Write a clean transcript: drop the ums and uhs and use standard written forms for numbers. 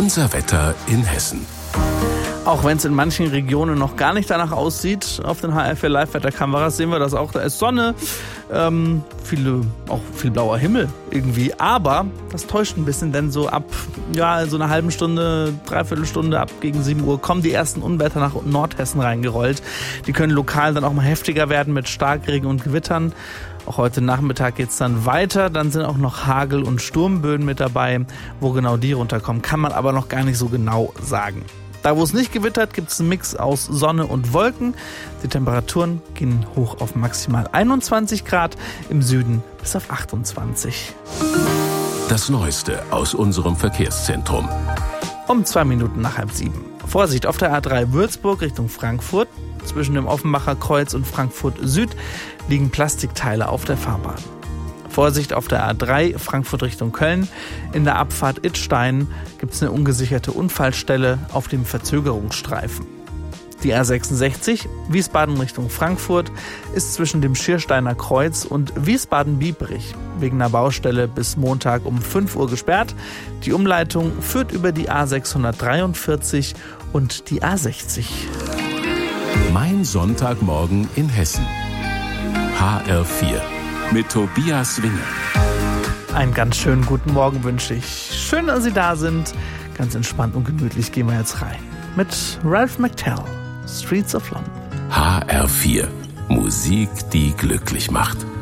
Unser Wetter in Hessen. Auch wenn es in manchen Regionen noch gar nicht danach aussieht, auf den HR4 Live-Wetterkameras sehen wir das auch. Da ist Sonne, viel blauer Himmel irgendwie. Aber das täuscht ein bisschen, denn so ab so einer halben Stunde, dreiviertel Stunde, ab gegen 7 Uhr kommen die ersten Unwetter nach Nordhessen reingerollt. Die können lokal dann auch mal heftiger werden mit Starkregen und Gewittern. Auch heute Nachmittag geht es dann weiter. Dann sind auch noch Hagel- und Sturmböen mit dabei. Wo genau die runterkommen, kann man aber noch gar nicht so genau sagen. Da, wo es nicht gewittert, gibt es einen Mix aus Sonne und Wolken. Die Temperaturen gehen hoch auf maximal 21 Grad, im Süden bis auf 28. Das Neueste aus unserem Verkehrszentrum. Um 2 Minuten nach 6:30. Vorsicht auf der A3 Würzburg Richtung Frankfurt. Zwischen dem Offenbacher Kreuz und Frankfurt Süd liegen Plastikteile auf der Fahrbahn. Vorsicht auf der A3 Frankfurt Richtung Köln. In der Abfahrt Idstein gibt es eine ungesicherte Unfallstelle auf dem Verzögerungsstreifen. Die A66 Wiesbaden Richtung Frankfurt ist zwischen dem Schiersteiner Kreuz und Wiesbaden-Biebrich wegen einer Baustelle bis Montag um 5 Uhr gesperrt. Die Umleitung führt über die A643 und die A60. Mein Sonntagmorgen in Hessen. HR4 mit Tobias Winger. Einen ganz schönen guten Morgen wünsche ich. Schön, dass Sie da sind. Ganz entspannt und gemütlich gehen wir jetzt rein. Mit Ralph McTell, Streets of London. HR4. Musik, die glücklich macht.